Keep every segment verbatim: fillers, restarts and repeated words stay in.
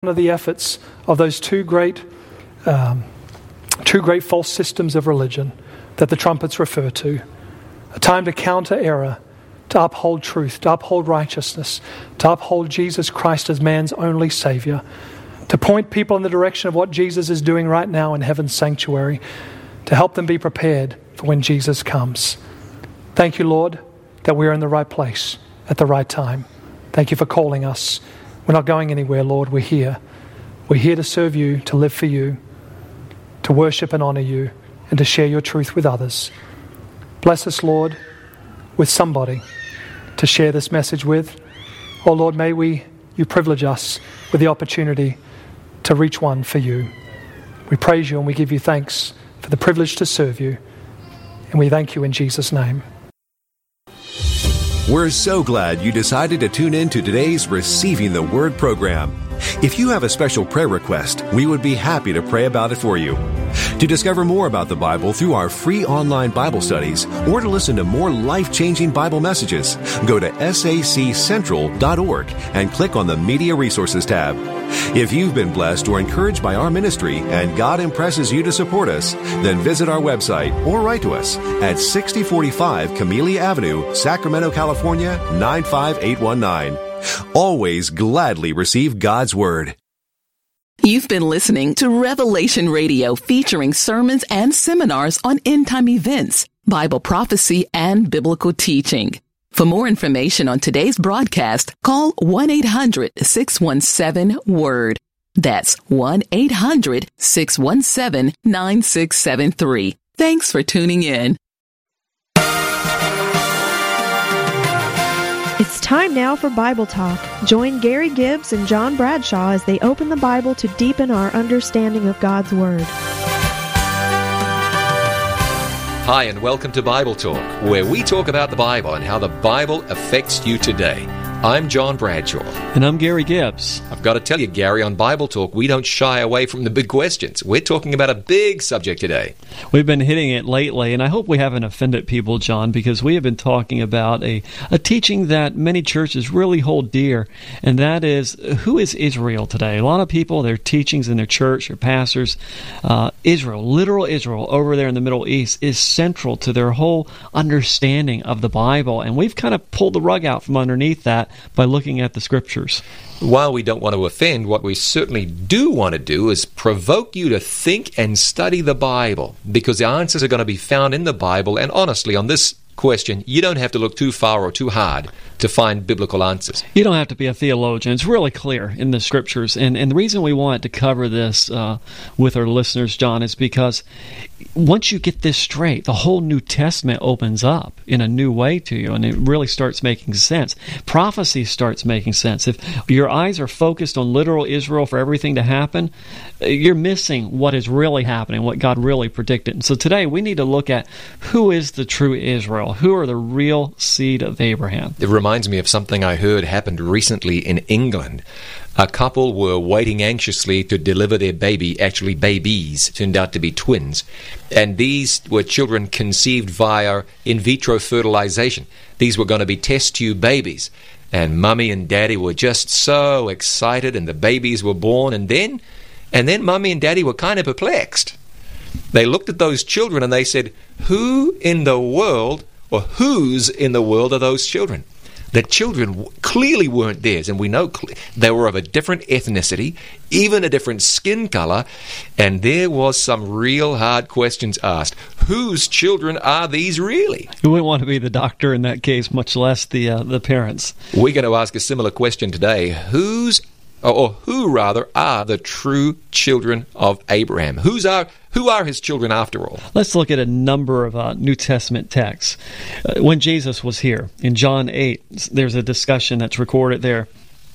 of the efforts of those two great, um, two great false systems of religion that the trumpets refer to. A time to counter error, to uphold truth, to uphold righteousness, to uphold Jesus Christ as man's only Savior, to point people in the direction of what Jesus is doing right now in heaven's sanctuary, to help them be prepared for when Jesus comes. Thank you, Lord, that we're in the right place at the right time. Thank you for calling us. We're not going anywhere, Lord. We're here. We're here to serve you, to live for you, to worship and honor you, and to share your truth with others. Bless us, Lord, with somebody to share this message with. Oh, Lord, may we, you privilege us with the opportunity to reach one for you. We praise you and we give you thanks for the privilege to serve you. And we thank you in Jesus' name. We're so glad you decided to tune in to today's Receiving the Word program. If you have a special prayer request, we would be happy to pray about it for you. To discover more about the Bible through our free online Bible studies, or to listen to more life-changing Bible messages, go to S A C central dot org and click on the Media Resources tab. If you've been blessed or encouraged by our ministry and God impresses you to support us, then visit our website or write to us at sixty forty-five Camellia Avenue, Sacramento, California, nine five eight one nine. Always gladly receive God's Word. You've been listening to Revelation Radio, featuring sermons and seminars on end-time events, Bible prophecy, and biblical teaching. For more information on today's broadcast, call one eight hundred six one seven WORD. That's one eight hundred six one seven nine six seven three. Thanks for tuning in. It's time now for Bible Talk. Join Gary Gibbs and John Bradshaw as they open the Bible to deepen our understanding of God's Word. Hi, and welcome to Bible Talk, where we talk about the Bible and how the Bible affects you today. I'm John Bradshaw. And I'm Gary Gibbs. I've got to tell you, Gary, on Bible Talk, we don't shy away from the big questions. We're talking about a big subject today. We've been hitting it lately, and I hope we haven't offended people, John, because we have been talking about a, a teaching that many churches really hold dear, and that is, who is Israel today? A lot of people, their teachings in their church, their pastors, uh, Israel, literal Israel over there in the Middle East is central to their whole understanding of the Bible, and we've kind of pulled the rug out from underneath that by looking at the Scriptures. While we don't want to offend, what we certainly do want to do is provoke you to think and study the Bible, because the answers are going to be found in the Bible, and honestly, on this question, you don't have to look too far or too hard to find biblical answers. You don't have to be a theologian. It's really clear in the Scriptures. And, and the reason we wanted to cover this uh, with our listeners, John, is because once you get this straight, the whole New Testament opens up in a new way to you, and it really starts making sense. Prophecy starts making sense. If your eyes are focused on literal Israel for everything to happen, you're missing what is really happening, what God really predicted. And so today we need to look at who is the true Israel, who are the real seed of Abraham. It reminds me of something I heard happened recently in England. A couple were waiting anxiously to deliver their baby, actually babies, turned out to be twins. And these were children conceived via in vitro fertilization. These were going to be test tube babies. And Mummy and Daddy were just so excited, and the babies were born. And then, and then Mummy and Daddy were kind of perplexed. They looked at those children and they said, who in the world, or whose in the world are those children? The children clearly weren't theirs, and we know they were of a different ethnicity, even a different skin color, and there was some real hard questions asked. Whose children are these really? You wouldn't want to be the doctor in that case, much less the uh, the parents. We're going to ask a similar question today. Whose, or, or who rather, are the true children of Abraham? Who's are Who are his children after all? Let's look at a number of uh, New Testament texts. Uh, when Jesus was here, in John eight, there's a discussion that's recorded there.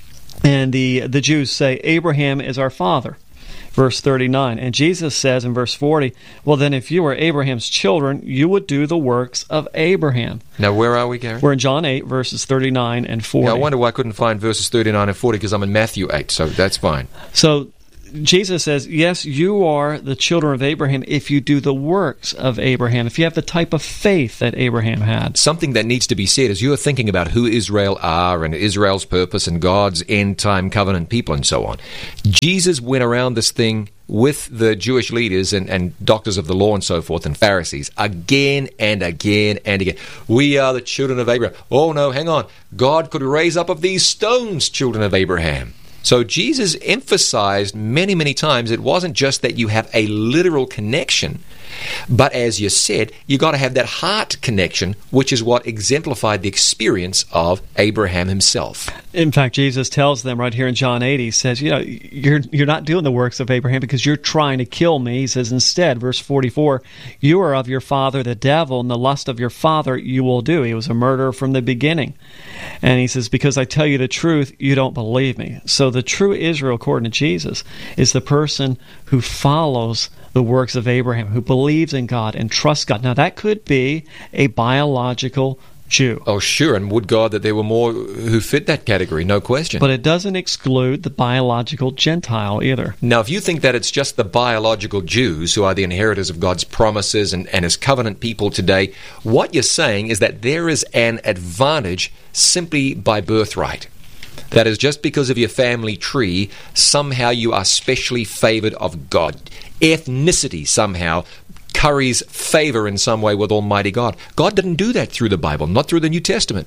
And the, the Jews say, Abraham is our father. Verse thirty-nine. And Jesus says in verse forty, well then if you were Abraham's children, you would do the works of Abraham. Now where are we, Gary? We're in John eight, verses thirty-nine and forty. Yeah, I wonder why I couldn't find verses thirty-nine and forty, because I'm in Matthew eight, so that's fine. So Jesus says, yes, you are the children of Abraham if you do the works of Abraham, if you have the type of faith that Abraham had. Something that needs to be said as you're thinking about who Israel are and Israel's purpose and God's end-time covenant people and so on. Jesus went around this thing with the Jewish leaders and, and doctors of the law and so forth and Pharisees again and again and again. We are the children of Abraham. Oh no, hang on. God could raise up of these stones children of Abraham. So Jesus emphasized many, many times it wasn't just that you have a literal connection, but as you said, you got to have that heart connection, which is what exemplified the experience of Abraham himself. In fact, Jesus tells them right here in John eight, he says, you know, you're you're not doing the works of Abraham because you're trying to kill me. He says instead, verse forty-four, you are of your father the devil, and the lust of your father you will do. He was a murderer from the beginning. And he says, because I tell you the truth, you don't believe me. So the true Israel, according to Jesus, is the person who follows the works of Abraham, who believes in God and trusts God. Now, that could be a biological Jew. Oh, sure, and would God that there were more who fit that category, no question. But it doesn't exclude the biological Gentile either. Now, if you think that it's just the biological Jews who are the inheritors of God's promises and, and His covenant people today, what you're saying is that there is an advantage simply by birthright. That is, just because of your family tree, somehow you are specially favored of God. Ethnicity somehow curries favor in some way with Almighty God. God didn't do that through the Bible, not through the New Testament.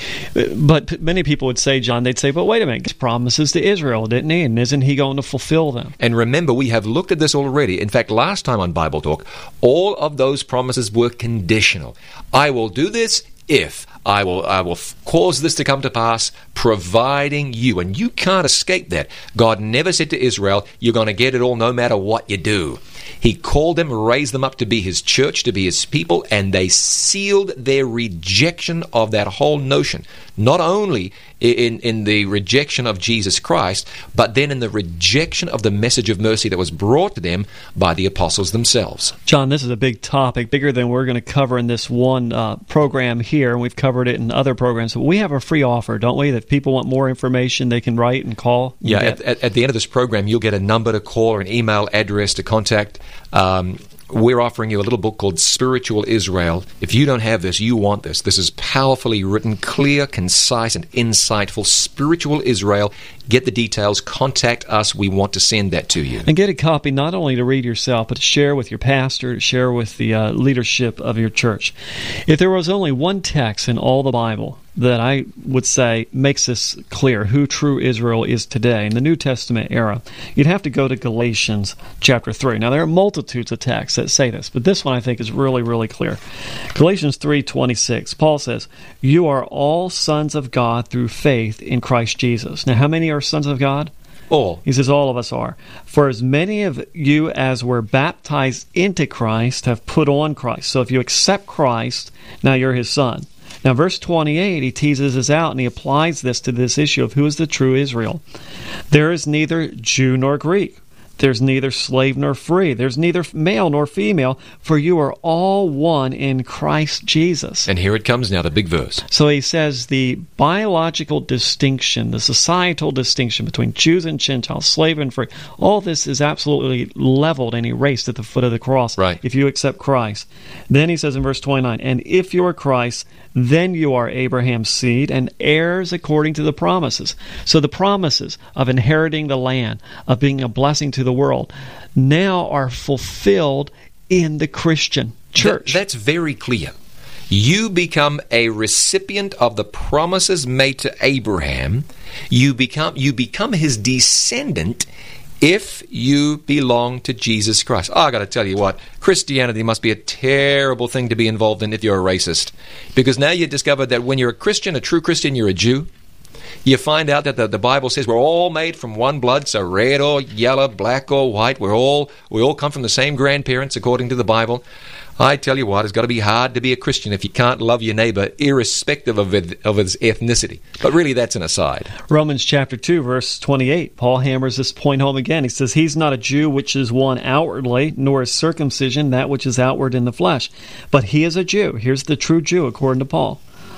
But many people would say, John, they'd say, but wait a minute, he promises to Israel, didn't he? And isn't he going to fulfill them? And remember, we have looked at this already. In fact, last time on Bible Talk, all of those promises were conditional. I will do this if I will I will cause this to come to pass, providing you. And you can't escape that. God never said to Israel, you're going to get it all no matter what you do. He called them, raised them up to be His church, to be His people, and they sealed their rejection of that whole notion. Not only in, in the rejection of Jesus Christ, but then in the rejection of the message of mercy that was brought to them by the apostles themselves. John, this is a big topic, bigger than we're going to cover in this one uh, program here, and we've covered it in other programs. But we have a free offer, don't we? That if people want more information, they can write and call. And yeah, at, at, at the end of this program, you'll get a number to call or an email address to contact. Um, we're offering you a little book called Spiritual Israel. If you don't have this, you want this. This is powerfully written, clear, concise, and insightful. Spiritual Israel. Get the details. Contact us. We want to send that to you. And get a copy not only to read yourself, but to share with your pastor, to share with the uh, leadership of your church. If there was only one text in all the Bible that I would say makes this clear, who true Israel is today in the New Testament era, you'd have to go to Galatians chapter three. Now, there are multitudes of texts that say this, but this one I think is really, really clear. Galatians three twenty-six, Paul says, you are all sons of God through faith in Christ Jesus. Now, how many are sons of God? All. He says all of us are. For as many of you as were baptized into Christ have put on Christ. So if you accept Christ, now you're His son. Now, verse twenty-eight, he teases us out and he applies this to this issue of who is the true Israel. There is neither Jew nor Greek. There's neither slave nor free. There's neither male nor female, for you are all one in Christ Jesus. And here it comes now, the big verse. So he says the biological distinction, the societal distinction between Jews and Gentiles, slave and free, all this is absolutely leveled and erased at the foot of the cross right. if you accept Christ. Then he says in verse twenty-nine, and if you are Christ, then you are Abraham's seed and heirs according to the promises. So the promises of inheriting the land, of being a blessing to the world, now are fulfilled in the Christian church. That, that's very clear. You become a recipient of the promises made to Abraham. You become you become his descendant if you belong to Jesus Christ. Oh, I got to tell you what, Christianity must be a terrible thing to be involved in if you're a racist. Because now you discover that when you're a Christian, a true Christian, you're a Jew. You find out that the, the Bible says we're all made from one blood, so red or yellow, black or white, we're all we all come from the same grandparents according to the Bible. I tell you what, it's got to be hard to be a Christian if you can't love your neighbor irrespective of, it, of his ethnicity. But really, that's an aside. Romans chapter two, verse twenty-eight, Paul hammers this point home again. He says, he's not a Jew which is one outwardly, nor is circumcision that which is outward in the flesh. But he is a Jew. Here's the true Jew according to Paul.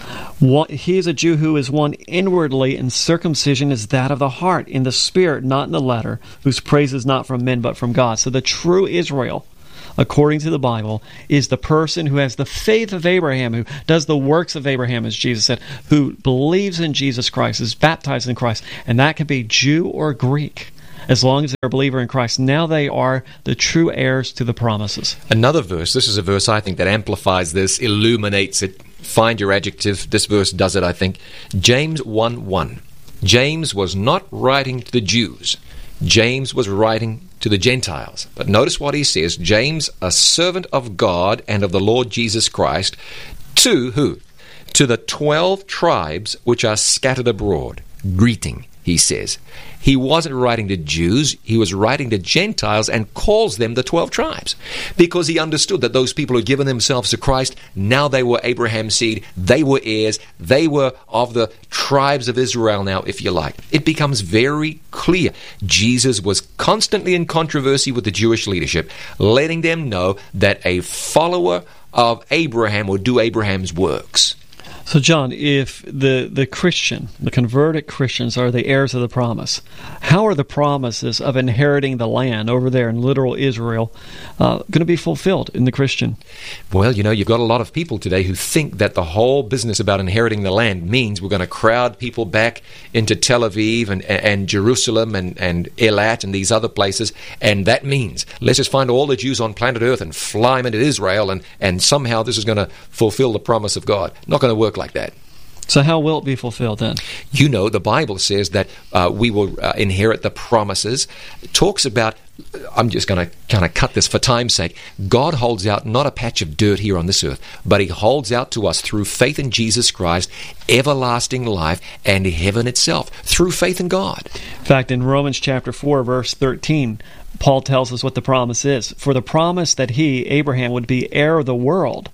What, he is a Jew who is one inwardly, and circumcision is that of the heart, in the spirit, not in the letter, whose praise is not from men but from God. So the true Israel, according to the Bible, is the person who has the faith of Abraham, who does the works of Abraham, as Jesus said, who believes in Jesus Christ, is baptized in Christ, and that can be Jew or Greek. As long as they're a believer in Christ, now they are the true heirs to the promises. Another verse, this is a verse I think that amplifies this, illuminates it. Find your adjective. This verse does it, I think. James one one. James was not writing to the Jews. James was writing to the Gentiles. But notice what he says. James, a servant of God and of the Lord Jesus Christ, to who? To the twelve tribes which are scattered abroad. Greeting, he says. He wasn't writing to Jews, he was writing to Gentiles and calls them the twelve tribes. Because he understood that those people who had given themselves to Christ, now they were Abraham's seed, they were heirs, they were of the tribes of Israel now, if you like. It becomes very clear. Jesus was constantly in controversy with the Jewish leadership, letting them know that a follower of Abraham would do Abraham's works. So, John, if the, the Christian, the converted Christians are the heirs of the promise, how are the promises of inheriting the land over there in literal Israel uh, going to be fulfilled in the Christian? Well, you know, you've got a lot of people today who think that the whole business about inheriting the land means we're going to crowd people back into Tel Aviv and, and Jerusalem and, and Eilat and these other places, and that means let's just find all the Jews on planet Earth and fly them into Israel, and, and somehow this is going to fulfill the promise of God. Not going to work like that. So how will it be fulfilled then? You know, the Bible says that uh, we will uh, inherit the promises. It talks about, I'm just going to kind of cut this for time's sake. God holds out not a patch of dirt here on this earth, but he holds out to us through faith in Jesus Christ, everlasting life and heaven itself, through faith in God. In fact, in Romans chapter four, verse thirteen, Paul tells us what the promise is. For the promise that he, Abraham, would be heir of the world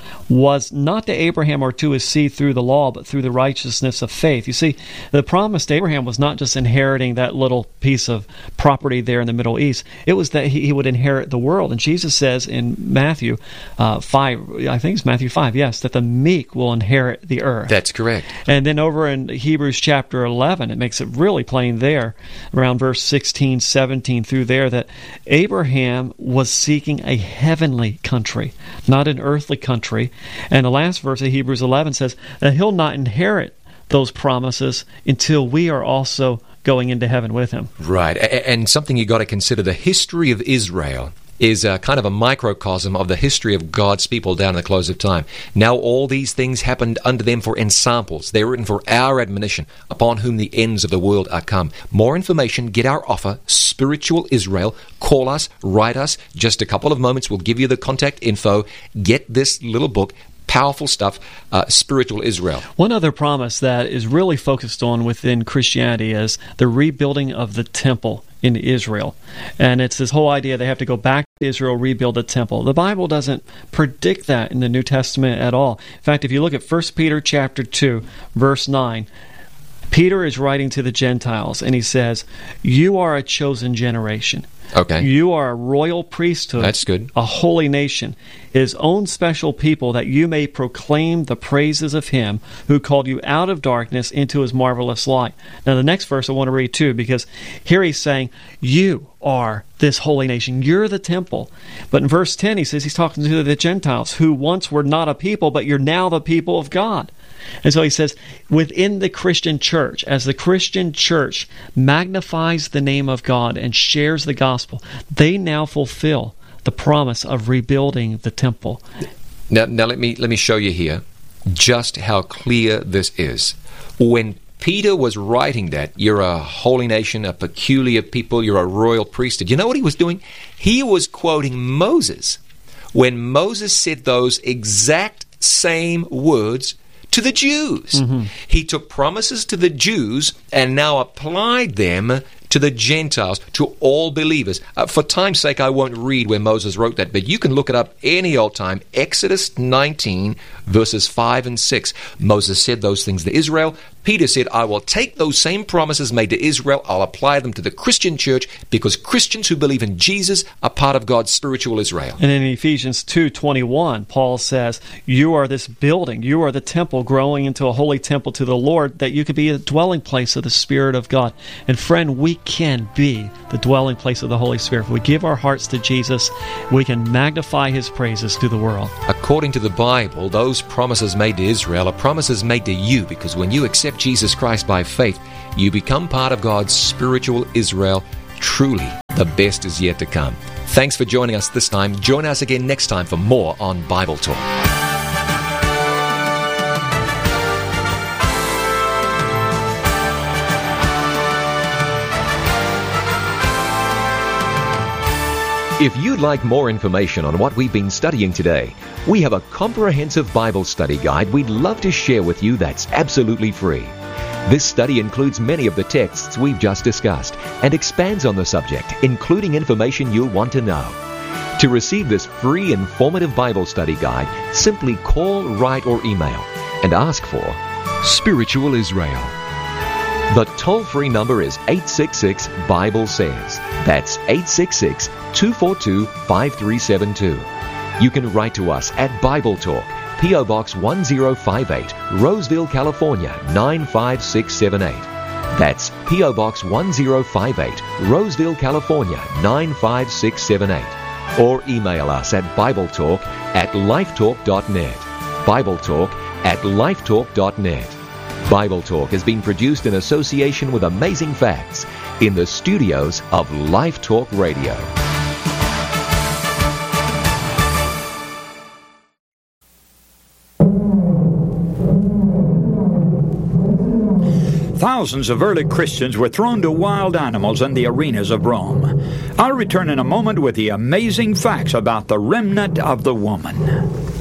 was not to Abraham or to his seed through the law, but through the righteousness of faith. You see, the promise to Abraham was not just inheriting that little piece of property there in the Middle East. It was that he, he would inherit the world. And Jesus says in Matthew uh, five, I think it's Matthew five, yes, that the meek will inherit the earth. That's correct. And then over in Hebrews chapter eleven, it makes it really plain there, around verse sixteen, seventeen through there, that Abraham was seeking a heavenly country, not an earthly country. And the last verse of Hebrews eleven says that he'll not inherit those promises until we are also going into heaven with him. Right. And something you got to consider, the history of Israel is a kind of a microcosm of the history of God's people down at the close of time. Now all these things happened unto them for ensamples. They're written for our admonition, upon whom the ends of the world are come. More information, get our offer, Spiritual Israel. Call us, write us. Just a couple of moments, we'll give you the contact info. Get this little book. Powerful stuff, uh, Spiritual Israel. One other promise that is really focused on within Christianity is the rebuilding of the temple in Israel. And it's this whole idea they have to go back to Israel, rebuild the temple. The Bible doesn't predict that in the New Testament at all. In fact, if you look at First Peter chapter two, verse nine, Peter is writing to the Gentiles, and he says, you are a chosen generation. Okay. You are a royal priesthood. That's good. A holy nation, his own special people, that you may proclaim the praises of him who called you out of darkness into his marvelous light. Now, the next verse I want to read too, because here he's saying, you are this holy nation. You're the temple. But in verse ten, he says he's talking to the Gentiles, who once were not a people, but you're now the people of God. And so he says, within the Christian church, as the Christian church magnifies the name of God and shares the gospel, they now fulfill the promise of rebuilding the temple. Now, now let me let me show you here just how clear this is. When Peter was writing that, you're a holy nation, a peculiar people, you're a royal priesthood, you know what he was doing? He was quoting Moses. When Moses said those exact same words to the Jews. Mm-hmm. He took promises to the Jews and now applied them to the Gentiles, to all believers. Uh, for time's sake, I won't read where Moses wrote that, but you can look it up any old time. Exodus nineteen, verses five and six. Moses said those things to Israel, Peter said, I will take those same promises made to Israel, I'll apply them to the Christian church, because Christians who believe in Jesus are part of God's spiritual Israel. And in Ephesians two twenty-one, Paul says, you are this building, you are the temple growing into a holy temple to the Lord, that you could be a dwelling place of the Spirit of God. And friend, we can be the dwelling place of the Holy Spirit. If we give our hearts to Jesus, we can magnify His praises to the world. According to the Bible, those promises made to Israel are promises made to you, because when you accept Jesus Christ by faith, you become part of God's spiritual Israel. Truly, the best is yet to come. Thanks for joining us this time. Join us again next time for more on Bible Talk. If you'd like more information on what we've been studying today, we have a comprehensive Bible study guide we'd love to share with you that's absolutely free. This study includes many of the texts we've just discussed and expands on the subject, including information you'll want to know. To receive this free, informative Bible study guide, simply call, write, or email and ask for Spiritual Israel. The toll-free number is eight six six, Bible says. That's eight six six, two four two, five three seven two. You can write to us at Bible Talk, P O Box one zero five eight, Roseville, California, nine five six seven eight. That's P O Box one zero five eight, Roseville, California, nine five six seven eight. Or email us at BibleTalk at lifetalk dot net. BibleTalk at lifetalk dot net. Bible Talk has been produced in association with Amazing Facts in the studios of Life Talk Radio. Thousands of early Christians were thrown to wild animals in the arenas of Rome. I'll return in a moment with the amazing facts about the remnant of the woman.